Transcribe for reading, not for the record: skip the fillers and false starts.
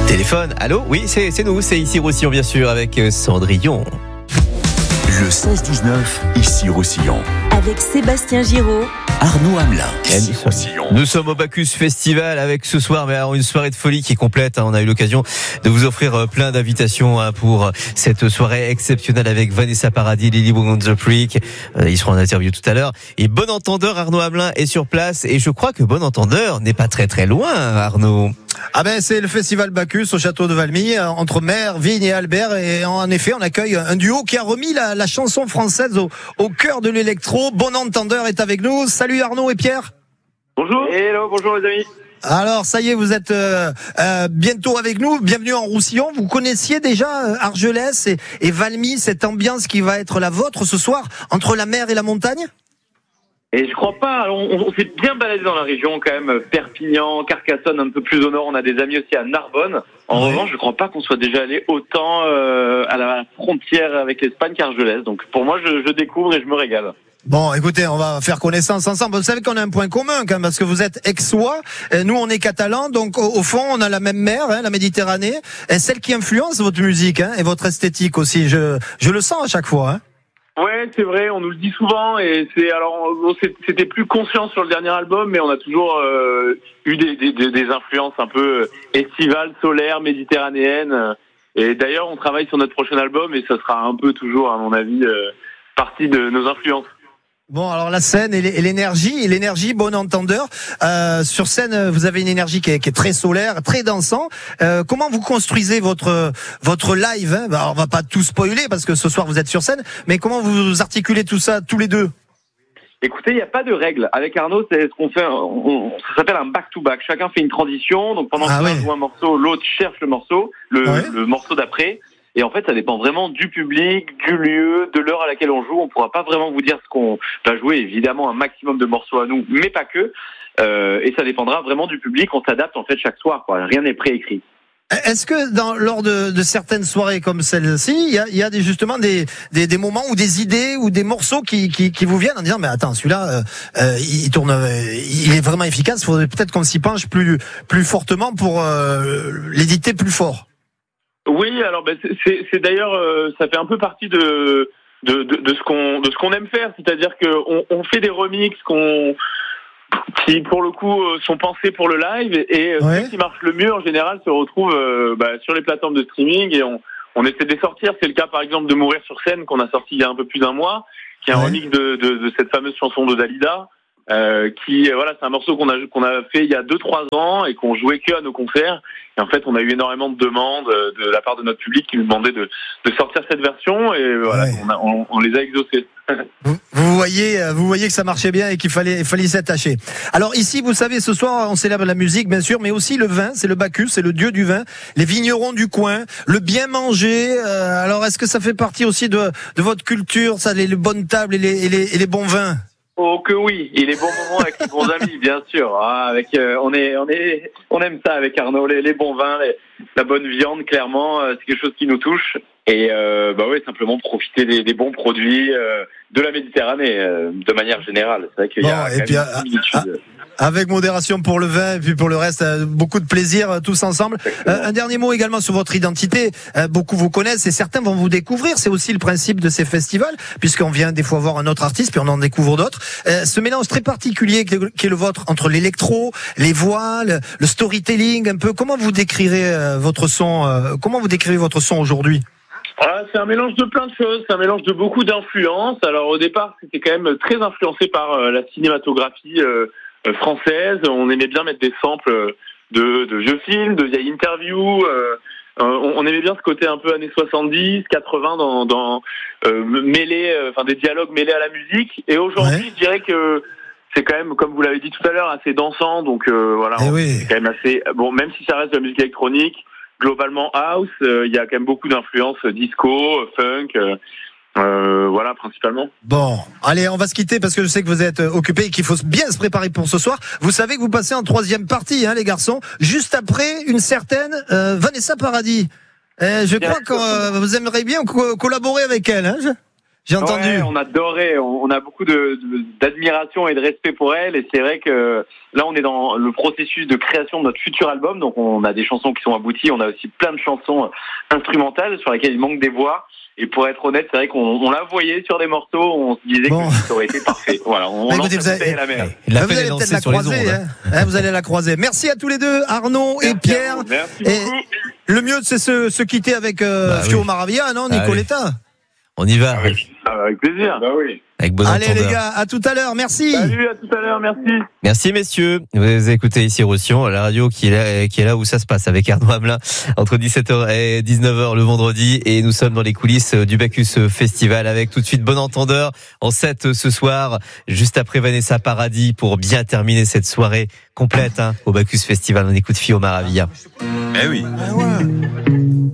Téléphone, allô? Oui, c'est nous, c'est ici Roussillon bien sûr avec Cendrillon. Le 16-19, ici Roussillon. Avec Sébastien Giraud, Arnaud Hamelin, ici Roussillon. Nous sommes au Bacchus Festival avec ce soir une soirée de folie qui est complète. On a eu l'occasion de vous offrir plein d'invitations pour cette soirée exceptionnelle avec Vanessa Paradis, Lily Wong the Freak. Ils seront en interview tout à l'heure. Et Bon Entendeur, Arnaud Hamelin est sur place. Et je crois que Bon Entendeur n'est pas très très loin, Arnaud. Ah ben c'est le festival Bacchus au château de Valmy entre Mer, Vigne et Albert, et en effet on accueille un duo qui a remis la chanson française au cœur de l'électro. Bon Entendeur est avec nous. Salut Arnaud et Pierre. Bonjour. Hello, bonjour les amis. Alors ça y est, vous êtes bientôt avec nous. Bienvenue en Roussillon. Vous connaissiez déjà Argelès et Valmy, cette ambiance qui va être la vôtre ce soir entre la mer et la montagne? Et je crois pas. Alors, on s'est bien baladé dans la région quand même. Perpignan, Carcassonne, un peu plus au nord. On a des amis aussi à Narbonne. En revanche, je crois pas qu'on soit déjà allé autant à la frontière avec l'Espagne qu'Argelès. Donc pour moi, je découvre et je me régale. Bon, écoutez, on va faire connaissance ensemble. Vous savez qu'on a un point commun, quand même, parce que vous êtes aixois. Nous, on est catalans, donc au fond, on a la même mer, la Méditerranée, et celle qui influence votre musique et votre esthétique aussi. Je le sens à chaque fois. Ouais, c'est vrai, on nous le dit souvent, et c'était plus conscient sur le dernier album, mais on a toujours eu des influences un peu estivales, solaires, méditerranéennes. Et d'ailleurs, on travaille sur notre prochain album, et ça sera un peu toujours, à mon avis, partie de nos influences. Bon, alors la scène et l'énergie, Bon Entendeur. Sur scène, vous avez une énergie qui est très solaire, très dansant. Comment vous construisez votre live Alors, on va pas tout spoiler parce que ce soir vous êtes sur scène, mais comment vous articulez tout ça tous les deux? Écoutez, il n'y a pas de règle. Avec Arnaud, c'est ce qu'on fait. Ça s'appelle un back-to-back. Chacun fait une transition. Donc pendant que l'un joue un morceau, l'autre cherche le morceau, le morceau d'après. Et en fait, ça dépend vraiment du public, du lieu, de l'heure à laquelle on joue. On pourra pas vraiment vous dire ce qu'on va jouer. Évidemment, un maximum de morceaux à nous, mais pas que. Et ça dépendra vraiment du public. On s'adapte en fait chaque soir, quoi. Rien n'est préécrit. Est-ce que lors de certaines soirées comme celle-ci, il y a justement des moments ou des idées ou des morceaux qui vous viennent en disant mais attends, celui-là il tourne, il est vraiment efficace. Il faudrait peut-être qu'on s'y penche plus fortement pour l'éditer plus fort. Oui, alors c'est d'ailleurs ça fait un peu partie de ce qu'on aime faire, c'est-à-dire que on fait des remixes qui pour le coup sont pensés pour le live et ceux qui marchent le mieux en général se retrouvent sur les plateformes de streaming et on essaie de les sortir. C'est le cas par exemple de Mourir sur scène qu'on a sorti il y a un peu plus d'un mois, qui est un remix de cette fameuse chanson de Dalida. C'est un morceau qu'on a fait il y a 2-3 ans et qu'on jouait que à nos concerts. Et en fait, on a eu énormément de demandes de la part de notre public qui nous demandait de sortir cette version et voilà, on les a exaucés. Vous voyez que ça marchait bien et qu'il fallait s'y attacher. Alors ici, vous savez, ce soir, on célèbre la musique, bien sûr, mais aussi le vin. C'est le Bacchus, c'est le dieu du vin. Les vignerons du coin, le bien manger. Alors, est-ce que ça fait partie aussi de votre culture, ça, les bonnes tables et les bons vins? Oh que oui, et les bons moments avec les bons amis, bien sûr. On aime ça avec Arnaud, les bons vins, la bonne viande, clairement, c'est quelque chose qui nous touche. Et simplement profiter des bons produits de la Méditerranée, de manière générale. C'est vrai qu'il y a une similitude. Avec modération pour le vin et puis pour le reste, beaucoup de plaisir tous ensemble. Un dernier mot également sur votre identité. Beaucoup vous connaissent et certains vont vous découvrir. C'est aussi le principe de ces festivals, puisqu'on vient des fois voir un autre artiste puis on en découvre d'autres. Ce mélange très particulier qui est le vôtre entre l'électro, les voix, le storytelling, un peu. Comment vous décrirez votre son Comment vous décrivez votre son aujourd'hui? C'est un mélange de plein de choses, c'est un mélange de beaucoup d'influences. Alors au départ, c'était quand même très influencé par la cinématographie française. On aimait bien mettre des samples de vieux films, de vieilles interviews. On aimait bien ce côté un peu années 70, 80 dans des dialogues mêlés à la musique. Et aujourd'hui, je dirais que c'est quand même, comme vous l'avez dit tout à l'heure, assez dansant. Donc c'est quand même assez bon, même si ça reste de la musique électronique. Globalement house, il y a quand même beaucoup d'influences disco, funk. Principalement. Bon, allez, on va se quitter parce que je sais que vous êtes occupés et qu'il faut bien se préparer pour ce soir. Vous savez que vous passez en 3e partie, les garçons, juste après une certaine Vanessa Paradis. Je crois que vous aimeriez bien collaborer avec elle. J'ai entendu. Ouais, on adorait, on a beaucoup d'admiration et de respect pour elle, et c'est vrai que là on est dans le processus de création de notre futur album, donc on a des chansons qui sont abouties, on a aussi plein de chansons instrumentales sur lesquelles il manque des voix. Et pour être honnête, c'est vrai qu'on l'a envoyé sur des morceaux, on se disait que ça aurait été parfait. Voilà, on lance la bouteille à la mer. L'appel vous est allez lancé peut-être la sur les croiser, ondes. vous allez la croiser. Merci à tous les deux, Arnaud et Pierre. Merci Et beaucoup. le mieux, c'est se quitter avec Fio Maravilla, non, Nicoletta? On y va. Avec plaisir. Bah oui. Avec bon Allez entendeur. les gars, à tout à l'heure, merci. Salut, à tout à l'heure, merci. Merci messieurs. Vous écoutez ici Roussillon, la radio qui est là où ça se passe avec Arnaud Hamelin entre 17h et 19h le vendredi, et nous sommes dans les coulisses du Bacchus Festival avec tout de suite Bon Entendeur en 7 ce soir, juste après Vanessa Paradis pour bien terminer cette soirée complète au Bacchus Festival. On écoute Fio Maravilla. Eh oui. Ah ouais.